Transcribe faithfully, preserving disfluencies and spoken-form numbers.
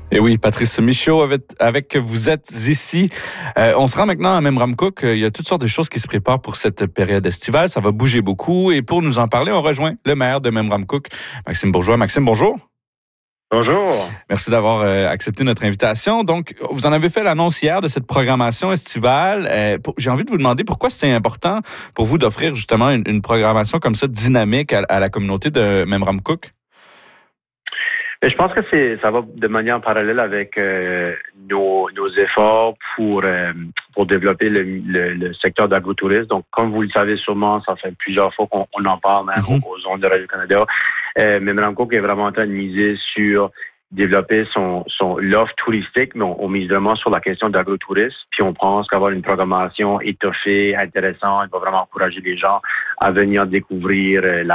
Et oui, Patrice Michaud, avec, avec vous êtes ici. Euh, on se rend maintenant à Memramcook. Il y a toutes sortes de choses qui se préparent pour cette période estivale. Ça va bouger beaucoup. Et pour nous en parler, on rejoint le maire de Memramcook, Maxime Bourgeois. Maxime, bonjour. Bonjour. Merci d'avoir euh, accepté notre invitation. Donc, vous en avez fait l'annonce hier de cette programmation estivale. Euh, pour, j'ai envie de vous demander pourquoi c'est important pour vous d'offrir justement une, une programmation comme ça dynamique à, à la communauté de Memramcook. Je pense que c'est ça va de manière parallèle avec euh, nos, nos efforts pour euh, pour développer le, le, le secteur d'agro-tourisme. Donc, comme vous le savez sûrement, ça fait plusieurs fois qu'on on en parle même mm-hmm. aux ondes de Radio-Canada. Euh, Memramcook est vraiment en train de miser sur développer son, son l'offre touristique, mais on, on mise vraiment sur la question d'agro-tourisme. Puis on pense qu'avoir une programmation étoffée, intéressante, va vraiment encourager les gens à venir découvrir euh, la